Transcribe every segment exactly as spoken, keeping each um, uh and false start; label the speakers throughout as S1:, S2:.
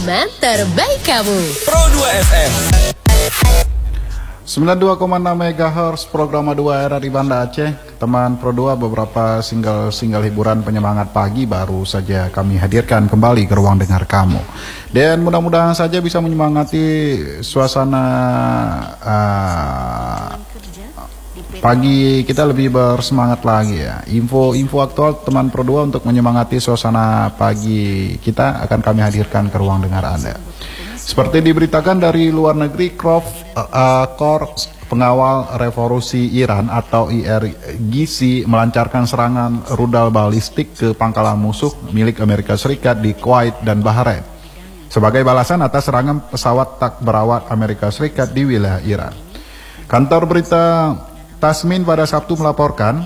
S1: Teman terbaik kamu.
S2: Pro dua F M
S3: sembilan puluh dua koma enam megahertz program dua R R I Banda Aceh. Teman Pro dua, beberapa single-single hiburan penyemangat pagi baru saja kami hadirkan kembali ke ruang dengar kamu. Dan mudah-mudahan saja bisa menyemangati suasana uh, pagi kita lebih bersemangat lagi ya. Info-info aktual teman Pro dua untuk menyemangati suasana pagi kita akan kami hadirkan ke ruang dengar Anda. Seperti diberitakan dari luar negeri, Korps uh, Korps Pengawal Revolusi Iran atau I R G C melancarkan serangan rudal balistik ke pangkalan musuh milik Amerika Serikat di Kuwait dan Bahrain sebagai balasan atas serangan pesawat tak berawak Amerika Serikat di wilayah Iran. Kantor berita Tasmin pada Sabtu melaporkan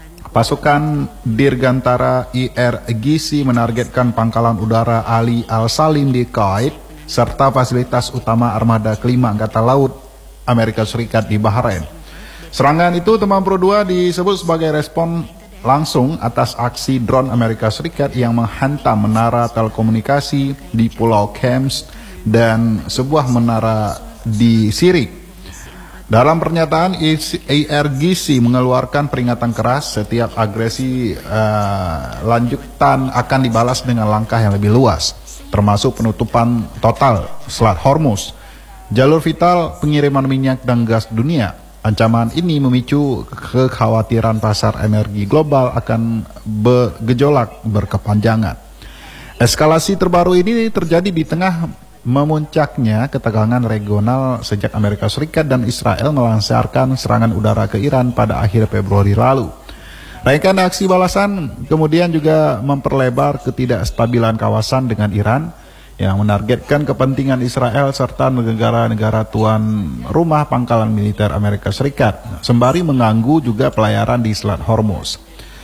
S3: pasukan Dirgantara I R G C menargetkan pangkalan udara Ali Al-Salim di Kuwait serta fasilitas utama armada kelima Angkatan Laut Amerika Serikat di Bahrain. Serangan itu teman Pro dua disebut sebagai respon langsung atas aksi drone Amerika Serikat yang menghantam menara telekomunikasi di Pulau Kems dan sebuah menara di Sirik. Dalam pernyataan, I R G C mengeluarkan peringatan keras setiap agresi uh, lanjutan akan dibalas dengan langkah yang lebih luas, termasuk penutupan total Selat Hormuz, jalur vital pengiriman minyak dan gas dunia. Ancaman ini memicu kekhawatiran pasar energi global akan bergejolak berkepanjangan. Eskalasi terbaru ini terjadi di tengah memuncaknya ketegangan regional sejak Amerika Serikat dan Israel melancarkan serangan udara ke Iran pada akhir Februari lalu. Rangkaian aksi balasan kemudian juga memperlebar ketidakstabilan kawasan dengan Iran yang menargetkan kepentingan Israel serta negara-negara tuan rumah pangkalan militer Amerika Serikat, sembari mengganggu juga pelayaran di Selat Hormuz.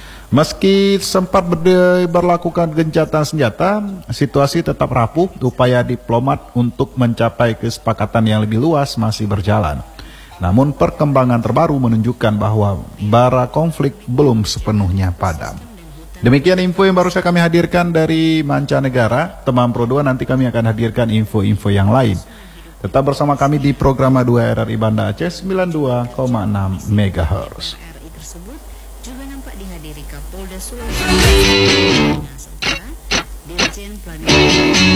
S3: Meski sempat berlakukan gencatan senjata, situasi tetap rapuh. Upaya diplomat untuk mencapai kesepakatan yang lebih luas masih berjalan. Namun perkembangan terbaru menunjukkan bahwa bara konflik belum sepenuhnya padam. Demikian info yang baru saya kami hadirkan dari mancanegara. Teman Pro dua, nanti kami akan hadirkan info-info yang lain. Tetap bersama kami di program dua R R I Banda Aceh sembilan puluh dua koma enam megahertz.
S4: Juga nampak dihadiri Kapolda Sulawesi.